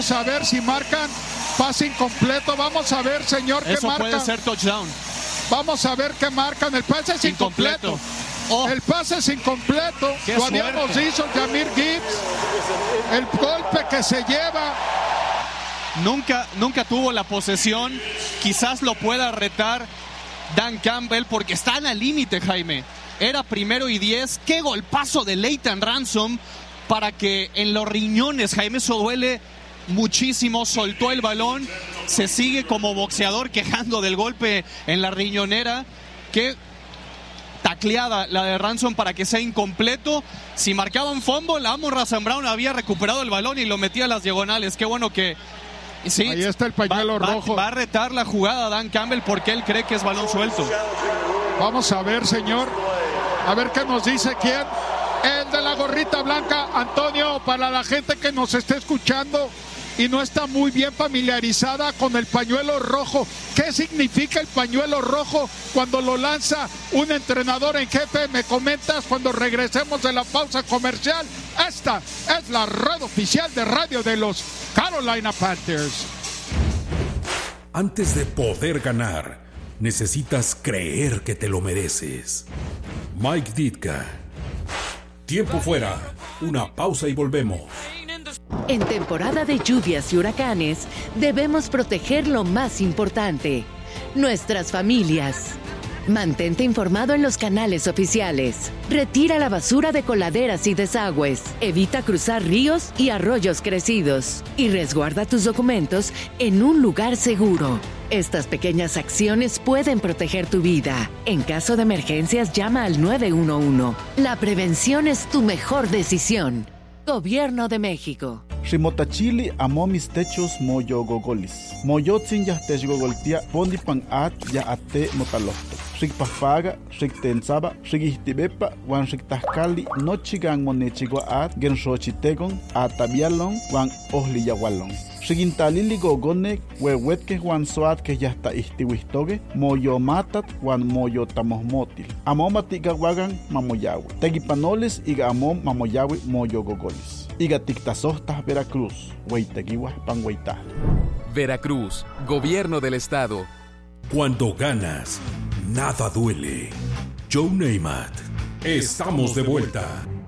Vamos a ver si marcan pase incompleto. Vamos a ver, señor, qué Eso marcan. puede ser touchdown. Vamos a ver qué marcan. El pase es incompleto. Oh. El pase es incompleto. Qué Lo habíamos dicho, Jahmyr Gibbs. El golpe que se lleva. Nunca tuvo la posesión. Quizás lo pueda retar Dan Campbell porque están al límite, Jaime. Era 1st y 10. Qué golpazo de Layton Ransom para que en los riñones, Jaime, eso duele muchísimo. Soltó el balón. Se sigue como boxeador quejando del golpe en la riñonera. Qué tacleada la de Ransom para que sea incompleto. Si marcaban fumble, Amon-Ra St. Brown había recuperado el balón y lo metía a las diagonales. Qué bueno que... Sí, ahí está el pañuelo rojo. Va a retar la jugada Dan Campbell porque él cree que es balón suelto. Vamos a ver, señor. A ver qué nos dice quién. El de la gorrita blanca, Antonio, para la gente que nos esté escuchando y no está muy bien familiarizada con el pañuelo rojo. ¿Qué significa el pañuelo rojo cuando lo lanza un entrenador en jefe? Me comentas cuando regresemos de la pausa comercial. Esta es la red oficial de radio de los Carolina Panthers. Antes de poder ganar, necesitas creer que te lo mereces. Mike Ditka. Tiempo fuera. Una pausa y volvemos. En temporada de lluvias y huracanes, debemos proteger lo más importante, nuestras familias. Mantente informado en los canales oficiales. Retira la basura de coladeras y desagües. Evita cruzar ríos y arroyos crecidos. Y resguarda tus documentos en un lugar seguro. Estas pequeñas acciones pueden proteger tu vida. En caso de emergencias, llama al 911. La prevención es tu mejor decisión. Gobierno de México. Ximotachili amomis techos moyo gogolis. Moyotzin ya techgogoltia pondipan at ya ate motalofto. Xikpafaga, xiktensaba, xikihtibepa, wan xiktahkali nochigan monechigua at genxochitegon atabialon wan ohliyawalon. Xikintalili gogonek huehuetke wan soat que ya está istiwistoge moyo matat wan moyo tamohmotil. Amomatiga wagan mamoyawe. Tegipanoles iga amom mamoyawe moyo gogolis. Iga tiktasohtas Veracruz, hueiteguiwa panhueita. Veracruz, Gobierno del Estado. Cuando ganas, nada duele. Joe Namath. Estamos de vuelta.